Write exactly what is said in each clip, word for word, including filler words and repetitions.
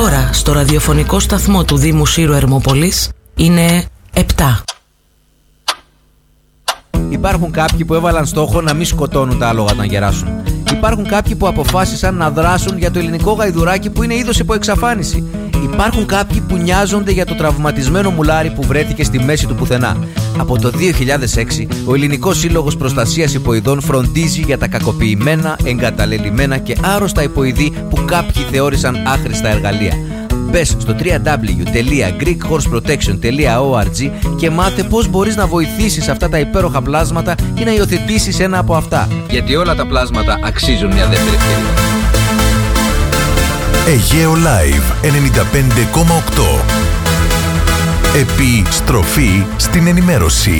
ώρα στο ραδιοφωνικό σταθμό του Δήμου Σύρου Ερμόπολης είναι επτά. Υπάρχουν κάποιοι που έβαλαν στόχο να μην σκοτώνουν τα άλογα όταν γεράσουν. Υπάρχουν κάποιοι που αποφάσισαν να δράσουν για το ελληνικό γαϊδουράκι που είναι είδος υπό εξαφάνιση. Υπάρχουν κάποιοι που νοιάζονται για το τραυματισμένο μουλάρι που βρέθηκε στη μέση του πουθενά. Από το δύο χιλιάδες έξι, ο Ελληνικός Σύλλογος Προστασίας Υποειδών φροντίζει για τα κακοποιημένα, εγκαταλελειμμένα και άρρωστα υποειδή που κάποιοι θεώρησαν άχρηστα εργαλεία. Μπες στο double-u double-u double-u τελεία greek horse protection τελεία org και μάθε πώς μπορείς να βοηθήσεις αυτά τα υπέροχα πλάσματα ή να υιοθετήσεις ένα από αυτά. Γιατί όλα τα πλάσματα αξίζουν μια δεύτερη ευκαιρία. Αιγαίο Live ενενήντα πέντε κόμμα οκτώ. Επιστροφή στην ενημέρωση.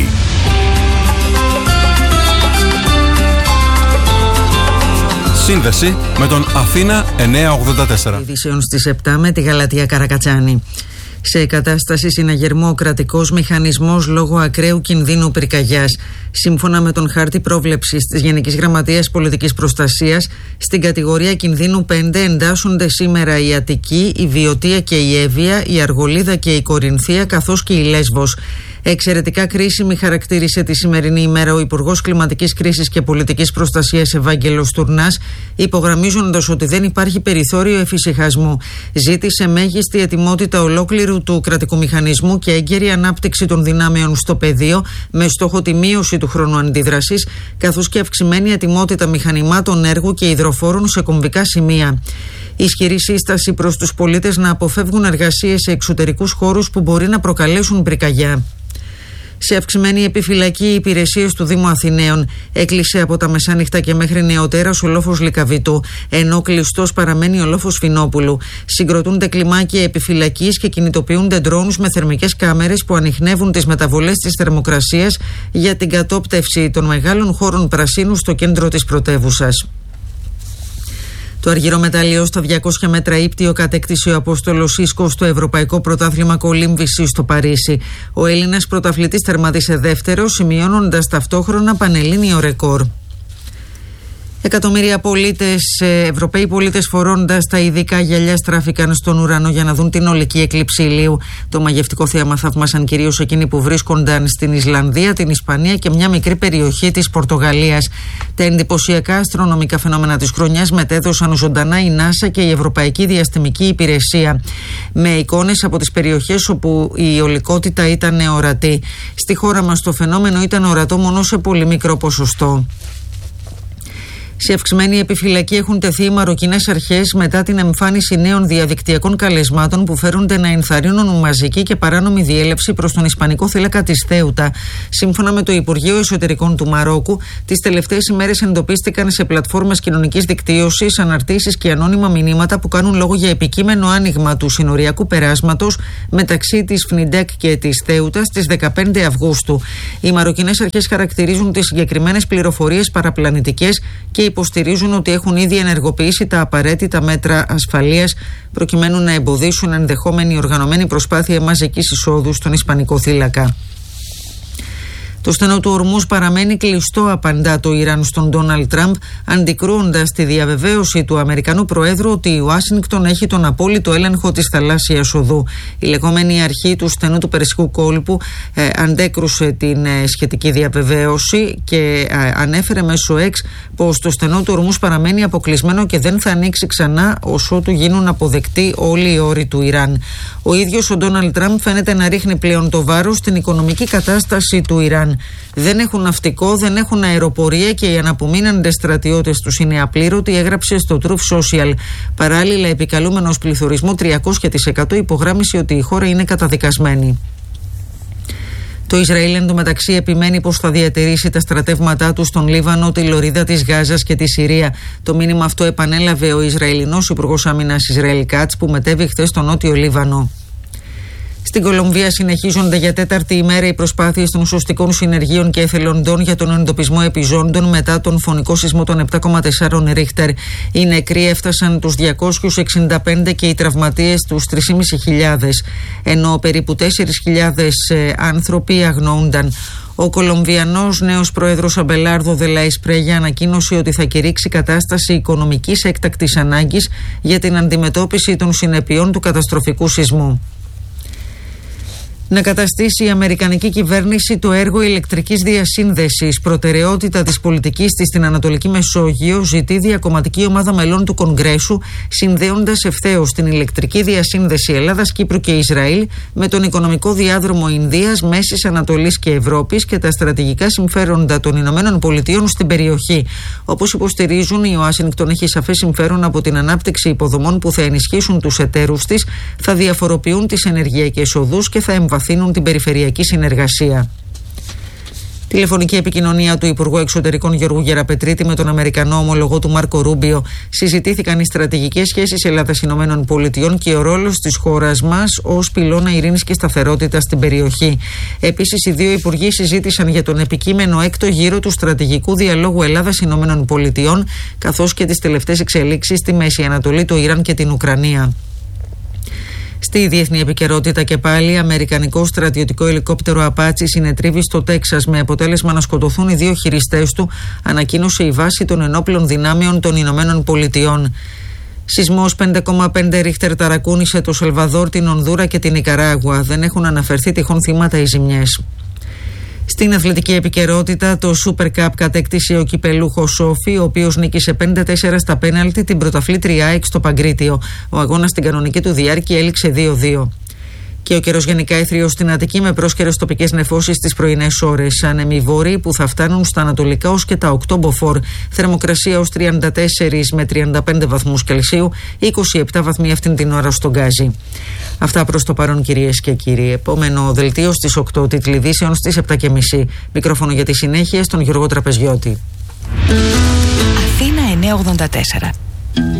Σύνδεση με τον Αθήνα εννιακόσια ογδόντα τέσσερα. Ειδήσεων στις επτά με τη Γαλατεία Καρακατσάνη. Σε κατάσταση συναγερμού ο κρατικός μηχανισμός λόγω ακραίου κινδύνου πυρκαγιάς. Σύμφωνα με τον χάρτη πρόβλεψης της Γενικής Γραμματείας Πολιτικής Προστασίας, στην κατηγορία κινδύνου πέντε εντάσσονται σήμερα η Αττική, η Βιωτία και η Εύβοια, η Αργολίδα και η Κορινθία, καθώς και η Λέσβος. Εξαιρετικά κρίσιμη χαρακτήρισε τη σημερινή ημέρα ο Υπουργός Κλιματικής Κρίσης και Πολιτικής Προστασίας Ευάγγελος Τουρνάς, υπογραμμίζοντας ότι δεν υπάρχει περιθώριο εφησυχασμού. Ζήτησε μέγιστη ετοιμότητα ολόκληρου του κρατικού μηχανισμού και έγκαιρη ανάπτυξη των δυνάμεων στο πεδίο, με στόχο τη μείωση του χρόνου αντίδρασης, καθώς και αυξημένη ετοιμότητα μηχανημάτων έργου και υδροφόρων σε κομβικά σημεία. Ισχυρή σύσταση προς τους πολίτες να αποφεύγουν εργασίες σε εξωτερικούς χώρους που μπορεί να προκαλέσουν πυρκαγιά. Σε αυξημένη επιφυλακή, οι υπηρεσίες του Δήμου Αθηναίων. Έκλεισε από τα μεσάνυχτα και μέχρι νεοτέρας ο λόφος Λυκαβητού, ενώ κλειστός παραμένει ο λόφος Φινόπουλου. Συγκροτούνται κλιμάκια επιφυλακής και κινητοποιούνται ντρόουνς με θερμικές κάμερες που ανιχνεύουν τις μεταβολές της θερμοκρασίας για την κατόπτευση των μεγάλων χώρων πρασίνου στο κέντρο της πρωτεύουσας. Το αργυρό μετάλλιο στα διακόσια μέτρα ύπτιο κατέκτησε ο Απόστολος Ίσκος στο Ευρωπαϊκό Πρωτάθλημα Κολύμβησης στο Παρίσι. Ο Έλληνας πρωταθλητής τερματίσε δεύτερο, σημειώνοντας ταυτόχρονα πανελλήνιο ρεκόρ. Εκατομμύρια πολίτες, Ευρωπαίοι πολίτες φορώντας τα ειδικά γυαλιά στράφηκαν στον ουρανό για να δουν την ολική έκλειψη ηλίου. Το μαγευτικό θέαμα θαύμασαν κυρίως εκείνοι που βρίσκονταν στην Ισλανδία, την Ισπανία και μια μικρή περιοχή της Πορτογαλίας. Τα εντυπωσιακά αστρονομικά φαινόμενα της χρονιάς μετέδωσαν ζωντανά η NASA και η Ευρωπαϊκή Διαστημική Υπηρεσία, με εικόνες από τις περιοχές όπου η ολικότητα ήταν ορατή. Στη χώρα μας το φαινόμενο ήταν ορατό μόνο σε πολύ μικρό ποσοστό. Σε αυξημένη επιφυλακή έχουν τεθεί οι μαροκινές αρχές μετά την εμφάνιση νέων διαδικτυακών καλεσμάτων που φέρονται να ενθαρρύνουν μαζική και παράνομη διέλευση προς τον ισπανικό θύλακα της Θέουτα. Σύμφωνα με το Υπουργείο Εσωτερικών του Μαρόκου, τις τελευταίες ημέρες εντοπίστηκαν σε πλατφόρμες κοινωνικής δικτύωσης αναρτήσεις και ανώνυμα μηνύματα που κάνουν λόγο για επικείμενο άνοιγμα του συνοριακού περάσματος μεταξύ της Φνιντέκ και της Θέουτα στις δεκαπέντε Αυγούστου. Οι μαροκινές αρχές χαρακτηρίζουν τις συγκεκριμένες πληροφορίες παραπλανητικές και υποστηρίζουν ότι έχουν ήδη ενεργοποιήσει τα απαραίτητα μέτρα ασφαλείας προκειμένου να εμποδίσουν ενδεχόμενη οργανωμένη προσπάθεια μαζικής εισόδου στον ισπανικό θύλακα. Το στενό του Ορμούζ παραμένει κλειστό, απαντά το Ιράν στον Ντόναλντ Τραμπ, αντικρούοντας τη διαβεβαίωση του Αμερικανού Προέδρου ότι η Ουάσιγκτον έχει τον απόλυτο έλεγχο της θαλάσσιας οδού. Η λεγόμενη αρχή του στενού του Περσικού κόλπου ε, αντέκρουσε την ε, σχετική διαβεβαίωση και ε, ανέφερε μέσω X πως το στενό του Ορμούζ παραμένει αποκλεισμένο και δεν θα ανοίξει ξανά ώσοτου γίνουν αποδεκτοί όλοι οι όροι του Ιράν. Ο ίδιος ο Ντόναλντ Τραμπ φαίνεται να ρίχνει πλέον το βάρος στην οικονομική κατάσταση του Ιράν. Δεν έχουν ναυτικό, δεν έχουν αεροπορία και οι αναπομείναντες στρατιώτες τους είναι απλήρωτοι, έγραψε στο Truth Social. Παράλληλα, επικαλούμενος πληθωρισμού τριακόσια τοις εκατό, υπογράμμισε ότι η χώρα είναι καταδικασμένη. Το Ισραήλ εντωμεταξύ επιμένει πως θα διατηρήσει τα στρατεύματά του στον Λίβανο, τη Λωρίδα της Γάζας και τη Συρία. Το μήνυμα αυτό επανέλαβε ο Ισραηλινός Υπουργός Άμυνας Ισραήλ Κάτς, που μετέβη χθες στο Νότιο Λίβανο. Στην Κολομβία συνεχίζονται για τέταρτη ημέρα οι προσπάθειες των σωστικών συνεργείων και εθελοντών για τον εντοπισμό επιζώντων μετά τον φωνικό σεισμό των επτά κόμμα τέσσερα Ρίχτερ. Οι νεκροί έφτασαν τους διακόσιους εξήντα πέντε και οι τραυματίες τους τρεις χιλιάδες πεντακόσιους, ενώ περίπου τέσσερις χιλιάδες άνθρωποι αγνοούνταν. Ο Κολομβιανός νέος πρόεδρος Αμπελάρδο Δε Λα Εσπρέγια ανακοίνωσε ότι θα κηρύξει κατάσταση οικονομικής έκτακτης ανάγκης για την αντιμετώπιση των συνεπειών του καταστροφικού σεισμού. Να καταστήσει η Αμερικανική κυβέρνηση το έργο ηλεκτρικής διασύνδεσης προτεραιότητα της πολιτικής της στην Ανατολική Μεσόγειο, ζητεί διακομματική ομάδα μελών του Κογκρέσου, συνδέοντας ευθέως την ηλεκτρική διασύνδεση Ελλάδας, Κύπρου και Ισραήλ με τον οικονομικό διάδρομο Ινδίας, Μέσης Ανατολής και Ευρώπης και τα στρατηγικά συμφέροντα των Ηνωμένων Πολιτειών στην περιοχή. Όπως υποστηρίζουν, η Ουάσιγκτον έχει σαφές συμφέρον από την ανάπτυξη υποδομών που θα ενισχύσουν τους εταίρους της, θα διαφοροποιούν τις ενεργειακές οδούς και θα εμβαθύνουν βαθύνουν την περιφερειακή συνεργασία. Τηλεφωνική επικοινωνία του Υπουργού Εξωτερικών Γιώργου Γεραπετρίτη με τον Αμερικανό ομολογό του Μάρκο Ρούμπιο. Συζητήθηκαν οι στρατηγικές σχέσεις Ελλάδας-Ηνωμένων Πολιτειών και ο ρόλος της χώρας μας ως πυλώνα ειρήνης και σταθερότητας στην περιοχή. Επίσης, οι δύο υπουργοί συζήτησαν για τον επικείμενο έκτο γύρο του στρατηγικού διαλόγου Ελλάδας-Ηνωμένων Πολιτειών, καθώς και τις τελευταίες εξελίξεις στη Μέση Ανατολή, το Ιράν και την Ουκρανία. Στη διεθνή επικαιρότητα και πάλι, αμερικανικό στρατιωτικό ελικόπτερο Απάτσι συνετρίβει στο Τέξας με αποτέλεσμα να σκοτωθούν οι δύο χειριστές του, ανακοίνωσε η βάση των ενόπλων δυνάμεων των Ηνωμένων Πολιτειών. Σεισμός πέντε κόμμα πέντε ρίχτερ ταρακούνησε το Σελβαδόρ, την Ονδούρα και την Νικαράγουα. Δεν έχουν αναφερθεί τυχόν θύματα ή ζημιές. Στην αθλητική επικαιρότητα, το Super Cup κατέκτησε ο κυπελούχος Σόφι, ο οποίος νίκησε πέντε τέσσερα στα πέναλτι την πρωταθλήτρια ΑΕΚ στο Παγκρίτιο. Ο αγώνας στην κανονική του διάρκεια έληξε δύο δύο. Και ο καιρός γενικά έθριος στην Αττική με πρόσκαιρες τοπικές νεφώσεις τις πρωινές ώρες. Άνεμοι βόρειοι που θα φτάνουν στα ανατολικά ως και τα οκτώ μποφόρ. Θερμοκρασία ως τριάντα τέσσερα με τριάντα πέντε βαθμούς Κελσίου, είκοσι επτά βαθμοί αυτήν την ώρα στον Γκάζι. Αυτά προς το παρόν, κυρίες και κύριοι. Επόμενο δελτίο στις οκτώ, τίτλοι ειδήσεων στις επτά και μισή. Μικρόφωνο για τη συνέχεια στον Γιώργο Τραπεζιώτη. Αθήνα εννιακόσια ογδόντα τέσσερα.